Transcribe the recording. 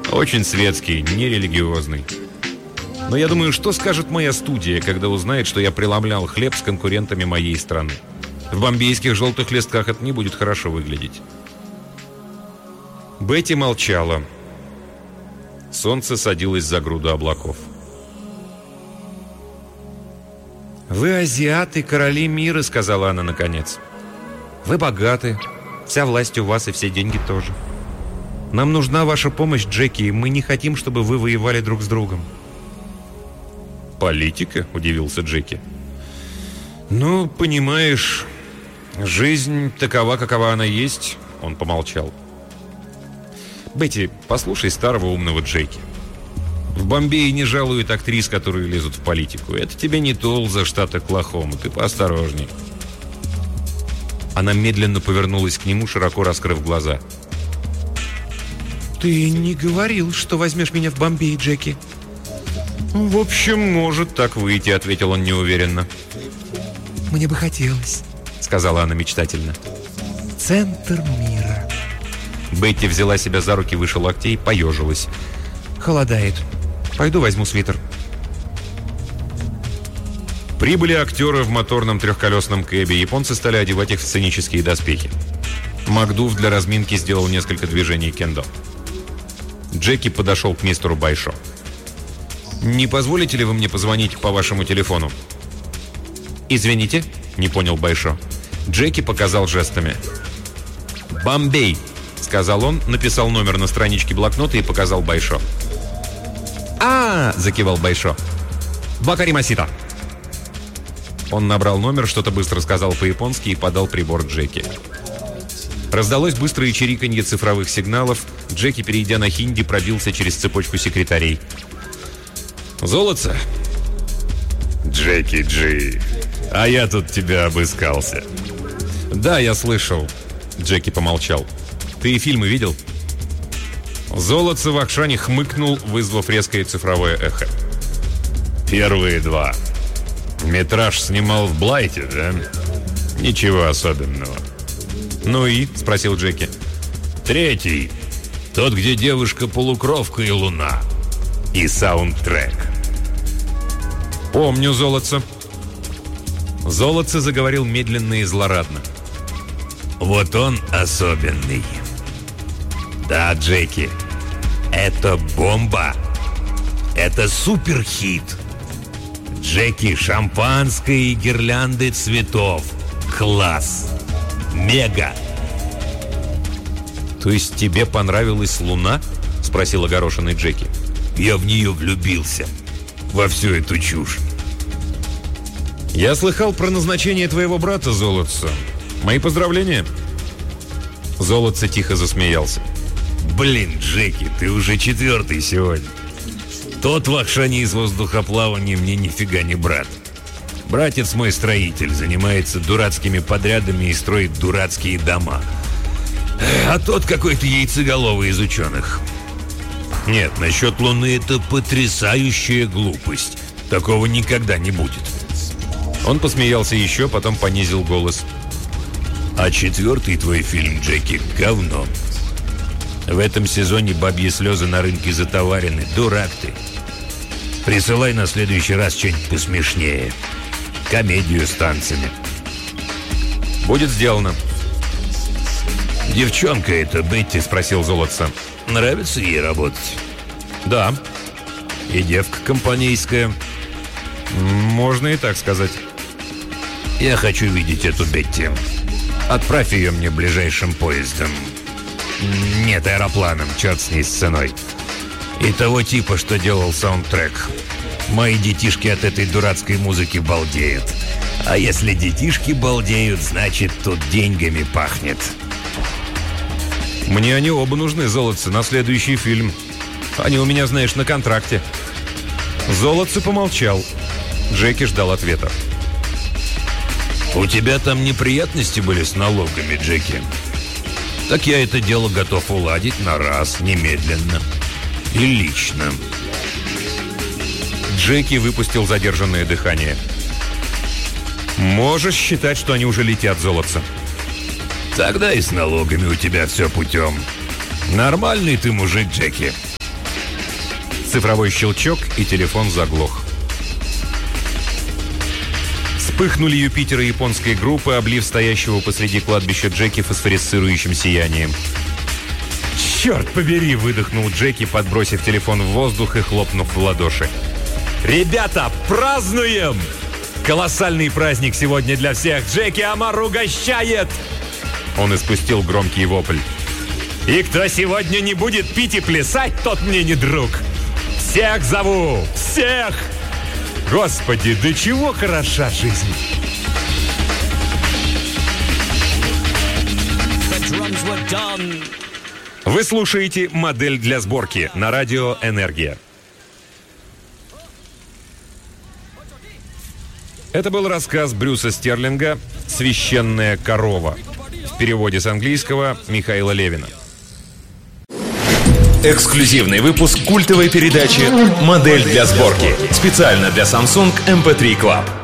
Очень светский, нерелигиозный. Но я думаю, что скажет моя студия, когда узнает, что я преломлял хлеб с конкурентами моей страны? В бомбейских желтых листках это не будет хорошо выглядеть. Бетти молчала. Солнце садилось за груду облаков. «Вы азиаты, короли мира», — сказала она наконец. «Вы богаты, вся власть у вас и все деньги тоже. Нам нужна ваша помощь, Джеки, и мы не хотим, чтобы вы воевали друг с другом». «Политика?» — удивился Джеки. «Ну, понимаешь, жизнь такова, какова она есть», — он помолчал. «Бетти, послушай старого умного Джеки. В Бомбее не жалуют актрис, которые лезут в политику. Это тебе не Тулза, штат Оклахома. Ты поосторожней». Она медленно повернулась к нему, широко раскрыв глаза. «Ты не говорил, что возьмешь меня в Бомбей, Джеки?» «В общем, может так выйти», — ответил он неуверенно. «Мне бы хотелось», — сказала она мечтательно. «Центр мира». Бетти взяла себя за руки выше локтей, поежилась. «Холодает. Пойду возьму свитер». Прибыли актеры в моторном трехколесном кэбе. Японцы стали одевать их в сценические доспехи. Макдув для разминки сделал несколько движений кендо. Джеки подошел к мистеру Байшо. «Не позволите ли вы мне позвонить по вашему телефону?» «Извините», — не понял Байшо. Джеки показал жестами. «Бомбей», — сказал он, написал номер на страничке блокнота и показал Байшо. Закивал Байшо. «Вакаримасита». Он набрал номер, что-то быстро сказал по-японски и подал прибор Джеки. Раздалось быстрое чириканье цифровых сигналов. Джеки, перейдя на хинди, пробился через цепочку секретарей. «Золотце?» «Джеки Джи, а я тут тебя обыскался». «Да, я слышал». Джеки помолчал. «Ты фильмы видел?» Золотце в Акшане хмыкнул, вызвав резкое цифровое эхо. «Первые два. Метраж снимал в Блайте, да? Ничего особенного». «Ну и?» — спросил Джеки. «Третий. Тот, где девушка-полукровка и луна. И саундтрек». «Помню, Золотце». Золотце заговорил медленно и злорадно. «Вот он особенный. Да, Джеки, это бомба. Это суперхит. Джеки, шампанское и гирлянды цветов. Класс. Мега». «То есть тебе понравилась луна?» — спросил огорошенный Джеки. «Я в нее влюбился. Во всю эту чушь». «Я слыхал про назначение твоего брата, Золотце. Мои поздравления». Золотце тихо засмеялся. «Блин, Джеки, ты уже четвертый сегодня. Тот в Акшане из воздухоплавания мне нифига не брат. Братец мой строитель, занимается дурацкими подрядами и строит дурацкие дома. А тот какой-то яйцеголовый из ученых. Нет, насчет Луны это потрясающая глупость. Такого никогда не будет». Он посмеялся еще, потом понизил голос. «А четвертый твой фильм, Джеки, говно. В этом сезоне бабьи слезы на рынке затоварены. Дурак ты. Присылай на следующий раз что-нибудь посмешнее. Комедию с танцами». «Будет сделано». «Девчонка эта, Бетти?» — спросил Золотце. «Нравится ей работать?» «Да». «И девка компанейская?» «Можно и так сказать». «Я хочу видеть эту Бетти. Отправь ее мне ближайшим поездом. Нет, аэропланом, черт с ней, с ценой. И того типа, что делал саундтрек. Мои детишки от этой дурацкой музыки балдеют. А если детишки балдеют, значит, тут деньгами пахнет». «Мне они оба нужны, Золотце, на следующий фильм. Они у меня, знаешь, на контракте». Золотце помолчал. Джеки ждал ответа. «У тебя там неприятности были с налогами, Джеки? Так я это дело готов уладить на раз, немедленно. И лично». Джеки выпустил задержанное дыхание. «Можешь считать, что они уже летят, Золотце». «Тогда и с налогами у тебя все путем. Нормальный ты мужик, Джеки. Цифровой щелчок, и телефон заглох. Вспыхнули Юпитеры японской группы, облив стоящего посреди кладбища Джеки фосфоресцирующим сиянием. «Черт побери!» — выдохнул Джеки, подбросив телефон в воздух и хлопнув в ладоши. «Ребята, празднуем! Колоссальный праздник сегодня для всех! Джеки Амар угощает!» Он испустил громкий вопль. «И кто сегодня не будет пить и плясать, тот мне не друг! Всех зову! Всех! Господи, до чего хороша жизнь!» Вы слушаете «Модель для сборки» на радио «Энергия». Это был рассказ Брюса Стерлинга «Священная корова». В переводе с английского Михаила Левина. Эксклюзивный выпуск культовой передачи «Модель для сборки». Специально для Samsung MP3 Club.